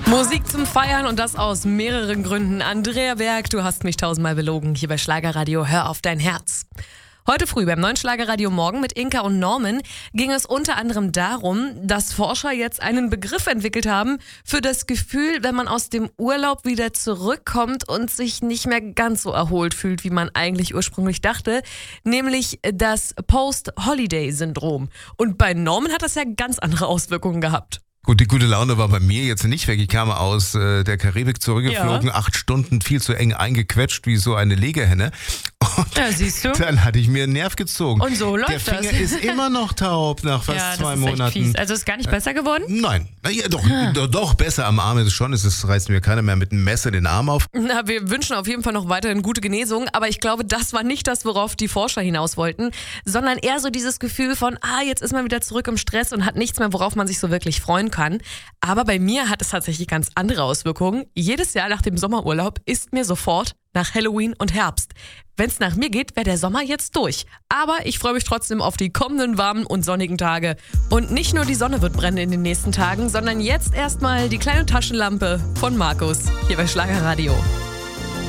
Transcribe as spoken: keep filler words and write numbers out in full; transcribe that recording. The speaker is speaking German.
Musik zum Feiern und das aus mehreren Gründen. Andrea Berg, du hast mich tausendmal belogen. Hier bei Schlagerradio, hör auf dein Herz. Heute früh beim neuen Schlagerradio Morgen mit Inka und Norman ging es unter anderem darum, dass Forscher jetzt einen Begriff entwickelt haben für das Gefühl, wenn man aus dem Urlaub wieder zurückkommt und sich nicht mehr ganz so erholt fühlt, wie man eigentlich ursprünglich dachte, nämlich das Post-Holiday-Syndrom. Und bei Norman hat das ja ganz andere Auswirkungen gehabt. Gut, die gute Laune war bei mir jetzt nicht weg. Ich kam aus äh, der Karibik zurückgeflogen, ja. acht Stunden viel zu eng eingequetscht wie so eine Legehenne. Und ja, siehst du. Dann hatte ich mir einen Nerv gezogen. Und so läuft Der Finger das. ist immer noch taub nach fast ja, zwei das ist Monaten. Echt fies. Also ist gar nicht besser geworden? Nein, ja, doch, doch, doch, besser am Arm ist es schon. Es ist, reißt mir keiner mehr mit einem Messer den Arm auf. Na, wir wünschen auf jeden Fall noch weiterhin gute Genesung, aber ich glaube, das war nicht das, worauf die Forscher hinaus wollten, sondern eher so dieses Gefühl von, ah, jetzt ist man wieder zurück im Stress und hat nichts mehr, worauf man sich so wirklich freuen kann. Aber bei mir hat es tatsächlich ganz andere Auswirkungen. Jedes Jahr nach dem Sommerurlaub ist mir sofort nach Halloween und Herbst. Wenn es nach mir geht, wäre der Sommer jetzt durch. Aber ich freue mich trotzdem auf die kommenden warmen und sonnigen Tage. Und nicht nur die Sonne wird brennen in den nächsten Tagen, sondern jetzt erstmal die kleine Taschenlampe von Markus hier bei Schlagerradio.